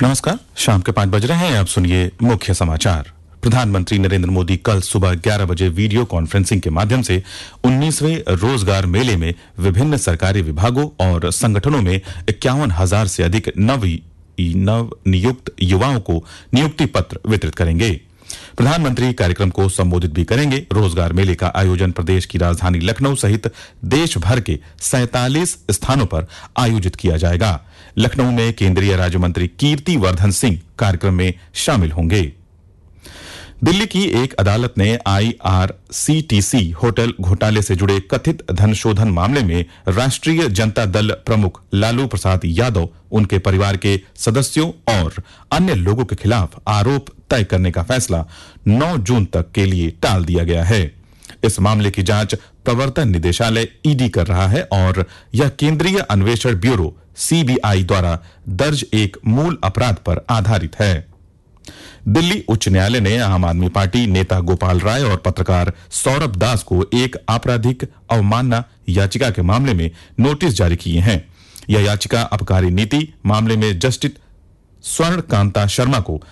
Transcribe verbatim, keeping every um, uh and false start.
नमस्कार, शाम के पांच बज रहे हैं। आप सुनिए मुख्य समाचार। प्रधानमंत्री नरेंद्र मोदी कल सुबह ग्यारह बजे वीडियो कॉन्फ्रेंसिंग के माध्यम से उन्नीसवें रोजगार मेले में विभिन्न सरकारी विभागों और संगठनों में इक्यावन हजार से अधिक नव नव नियुक्त युवाओं को नियुक्ति पत्र वितरित करेंगे। प्रधानमंत्री कार्यक्रम को संबोधित भी करेंगे। रोजगार मेले का आयोजन प्रदेश की राजधानी लखनऊ सहित देश भर के सैंतालीस स्थानों पर आयोजित किया जाएगा। लखनऊ में केंद्रीय राज्य मंत्री कीर्ति वर्धन सिंह कार्यक्रम में शामिल होंगे। दिल्ली की एक अदालत ने आईआरसीटीसी होटल घोटाले से जुड़े कथित धन शोधन मामले में राष्ट्रीय जनता दल प्रमुख लालू प्रसाद यादव, उनके परिवार के सदस्यों और अन्य लोगों के खिलाफ आरोप तय करने का फैसला नौ जून तक के लिए टाल दिया गया है। इस मामले की जांच प्रवर्तन निदेशालय ईडी कर रहा है और यह केंद्रीय अन्वेषण ब्यूरो सीबीआई द्वारा दर्ज एक मूल अपराध पर आधारित है। दिल्ली उच्च न्यायालय ने आम आदमी पार्टी नेता गोपाल राय और पत्रकार सौरभ दास को एक आपराधिक अवमानना याचिका के मामले में नोटिस जारी किए हैं। यह याचिका आबकारी नीति मामले में जस्टिस स्वर्ण कांता शर्मा को